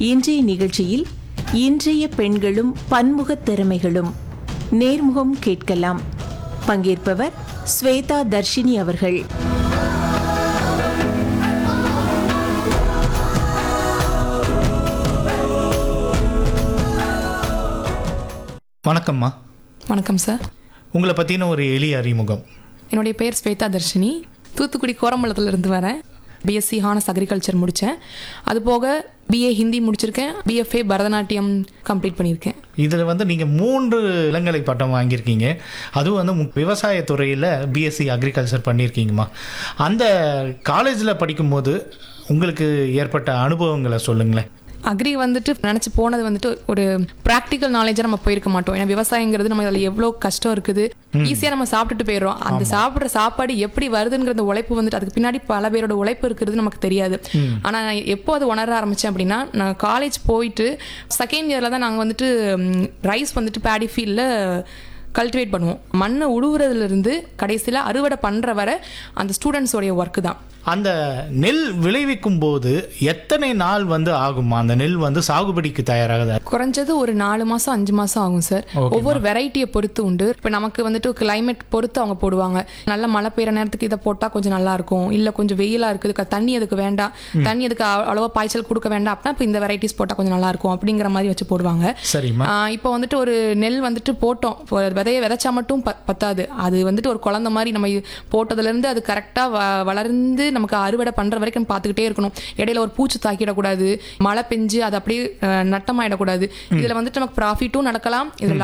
இன்றைய நிகழ்ச்சியில் இன்றைய பெண்களும் பன்முகத் திறமைகளும் நேர்முகம் கேட்கலாம். பங்கேற்பவர் ஸ்வேதா தர்ஷினி அவர்கள். வணக்கம்மா. வணக்கம் சார். உங்களை பற்றின ஒரு எளிய அறிமுகம். என்னுடைய பேர் ஸ்வேதா தர்ஷினி. தூத்துக்குடி கோரம்பலத்திலிருந்து வரேன். பிஎஸ்சி ஹானஸ் அக்ரிகல்ச்சர் முடித்தேன். அது போக பிஏ ஹிந்தி முடிச்சிருக்கேன். பிஎஃப்ஏ பரதநாட்டியம் கம்ப்ளீட் பண்ணியிருக்கேன். இதில் நீங்கள் 3 இளங்கலை பட்டம் வாங்கியிருக்கீங்க. அதுவும் விவசாயத்துறையில் பிஎஸ்சி அக்ரிகல்ச்சர் பண்ணியிருக்கீங்கம்மா. அந்த காலேஜில் படிக்கும்போது உங்களுக்கு ஏற்பட்ட அனுபவங்களை சொல்லுங்களேன். அக்ரி நினச்சி போனது ஒரு ப்ராக்டிக்கல் நாலேஜாக நம்ம போயிருக்க மாட்டோம். ஏன்னா விவசாயங்கிறது நம்ம அதில் எவ்வளோ கஷ்டம் இருக்குது. ஈஸியாக நம்ம சாப்பிட்டுட்டு போயிடுறோம். அந்த சாப்பிட்ற சாப்பாடு எப்படி வருதுங்கிற உழைப்பு அதுக்கு பின்னாடி பல பேரோட உழைப்பு இருக்கிறது நமக்கு தெரியாது. ஆனால் நான் எப்போ அது உணர ஆரம்பித்தேன் அப்படின்னா, நான் காலேஜ் போயிட்டு செகண்ட் இயரில் தான் நாங்கள் ரைஸ் பேடி ஃபீல்டில் கல்டிவேட் பண்ணுவோம். மண்ணை உழுவுறதுலேருந்து கடைசியில் அறுவடை பண்ணுற வரை அந்த ஸ்டூடெண்ட்ஸோடைய ஒர்க்கு தான். அந்த நெல் விளைவிக்கும் போது எத்தனை நாள் ஆகுமா அந்த நெல் சாகுபடிக்கு தயாராக? குறைஞ்சது ஒரு 4 மாதம் 5 மாதம் ஆகும் சார். ஒவ்வொரு வெரைட்டியை பொறுத்து உண்டு. இப்போ நமக்கு கிளைமேட் பொறுத்து அவங்க போடுவாங்க. நல்ல மழை பெய்கிற நேரத்துக்கு இதை போட்டால் கொஞ்சம் நல்லா இருக்கும், இல்லை கொஞ்சம் வெயிலாக இருக்குது, தண்ணி அதுக்கு வேண்டாம், தண்ணி அதுக்கு அவ்வளோவா பாய்ச்சல் கொடுக்க வேண்டாம் அப்படின்னா இப்போ இந்த வெரைட்டிஸ் போட்டால் கொஞ்சம் நல்லா இருக்கும் அப்படிங்கிற மாதிரி வச்சு போடுவாங்க. சரிம்மா. இப்போ ஒரு நெல் போட்டோம், விதையை விதைச்சா மட்டும் பத்தாது. அது ஒரு குழந்தை மாதிரி நம்ம போட்டதுலேருந்து அது கரெக்டாக வளர்ந்து நமக்கு அறுவடை பண்ற வரைக்கும் பார்த்துக்கிட்டே இருக்கணும். இடையில ஒரு பூச்சி தாக்கிடக்கூடாது, மழை பெஞ்சு அது அப்படியே நட்டமாயிடக்கூடாது. இதுல நமக்கு ப்ராஃபிட்டும் நடக்கலாம், இதுல